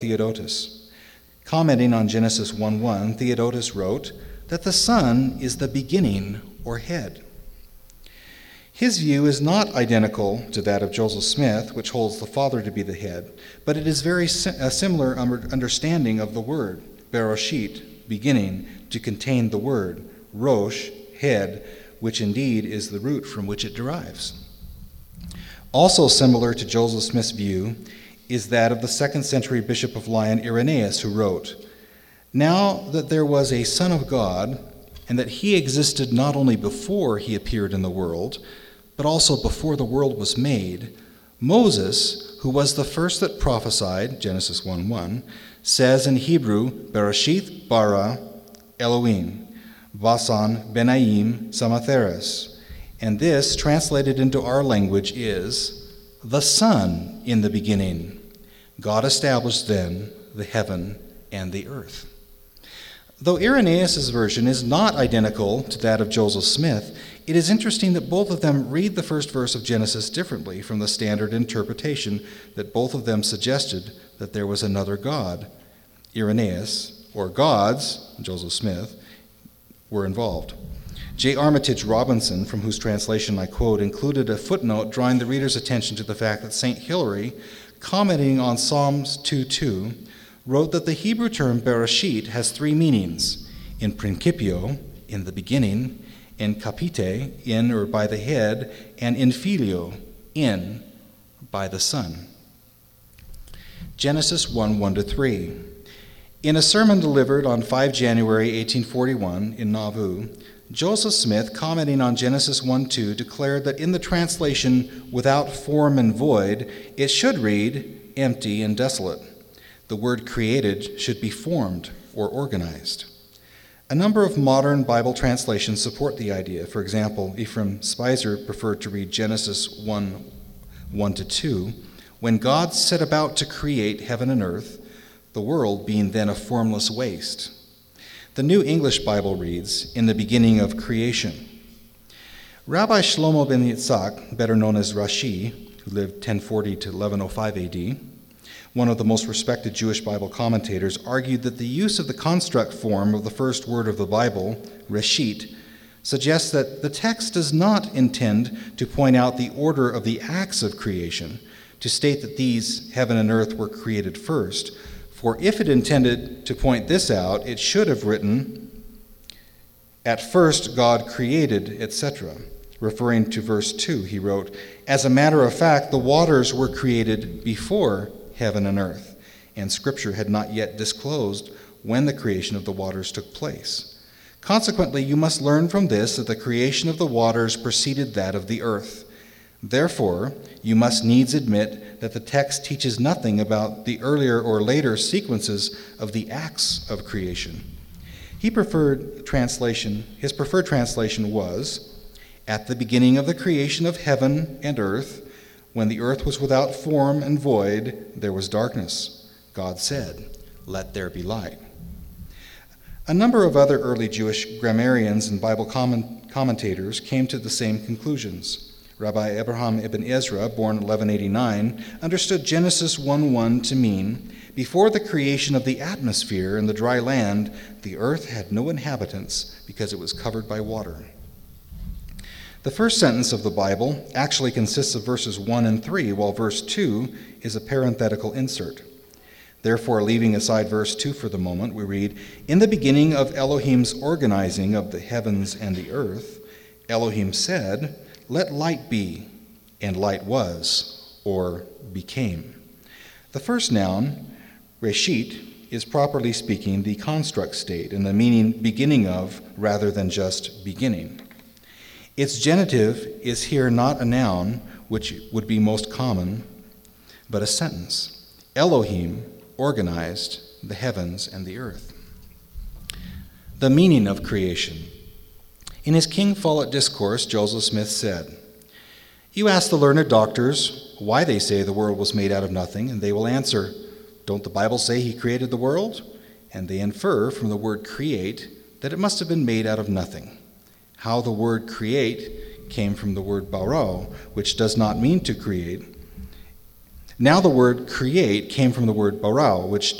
Theodotus. Commenting on Genesis 1:1, Theodotus wrote that the Son is the beginning or head. His view is not identical to that of Joseph Smith, which holds the Father to be the head, but it is a similar understanding of the word, Bereshit, beginning, to contain the word, Rosh, head, which indeed is the root from which it derives. Also similar to Joseph Smith's view is that of the 2nd century Bishop of Lyon, Irenaeus, who wrote, "Now that there was a Son of God, and that he existed not only before he appeared in the world, but also before the world was made, Moses, who was the first that prophesied, Genesis 1:1, says in Hebrew, Bereshit bara Elohim, Vasan Benaim Samatheres. And this, translated into our language, is, the Son in the beginning. God established then the heaven and the earth." Though Irenaeus' version is not identical to that of Joseph Smith, it is interesting that both of them read the first verse of Genesis differently from the standard interpretation that both of them suggested that there was another God. Irenaeus, or gods, Joseph Smith, were involved. J. Armitage Robinson, from whose translation I quote, included a footnote drawing the reader's attention to the fact that St. Hilary, commenting on Psalms 2:2, wrote that the Hebrew term Bereshit has three meanings: in principio, in the beginning; in capite, in or by the head; and in filio, in, by the Son. Genesis 1:1-3. In a sermon delivered on 5 January 1841 in Nauvoo, Joseph Smith, commenting on Genesis 1:2, declared that in the translation "without form and void," it should read "empty and desolate." The word "created" should be formed or organized. A number of modern Bible translations support the idea. For example, Ephraim Spicer preferred to read Genesis 1:1-2, "When God set about to create heaven and earth, the world being then a formless waste." The New English Bible reads, "In the beginning of creation." Rabbi Shlomo ben Yitzhak, better known as Rashi, who lived 1040 to 1105 AD, one of the most respected Jewish Bible commentators, argued that the use of the construct form of the first word of the Bible, Reshit, suggests that the text does not intend to point out the order of the acts of creation, to state that these, heaven and earth, were created first. For if it intended to point this out, it should have written, "At first God created," etc. Referring to verse 2, he wrote, "As a matter of fact, the waters were created before heaven and earth, and Scripture had not yet disclosed when the creation of the waters took place. Consequently, you must learn from this that the creation of the waters preceded that of the earth. Therefore, you must needs admit that the text teaches nothing about the earlier or later sequences of the acts of creation." His preferred translation was, "At the beginning of the creation of heaven and earth, when the earth was without form and void, there was darkness. God said, 'Let there be light.'" A number of other early Jewish grammarians and Bible commentators came to the same conclusions. Rabbi Abraham ibn Ezra, born 1189, understood Genesis 1:1 to mean, "Before the creation of the atmosphere and the dry land, the earth had no inhabitants because it was covered by water." The first sentence of the Bible actually consists of verses 1 and 3, while verse 2 is a parenthetical insert. Therefore, leaving aside verse 2 for the moment, we read, "In the beginning of Elohim's organizing of the heavens and the earth, Elohim said, 'Let light be,' and light was," or became. The first noun, Reshit, is properly speaking the construct state, and the meaning beginning of rather than just beginning. Its genitive is here not a noun, which would be most common, but a sentence. Elohim organized the heavens and the earth. The meaning of creation. In his King Follett discourse, Joseph Smith said, "You ask the learned doctors why they say the world was made out of nothing, and they will answer, 'Don't the Bible say he created the world?' And they infer from the word create that it must have been made out of nothing. How the word create came from the word bara, which does not mean to create, Now the word create came from the word barao, which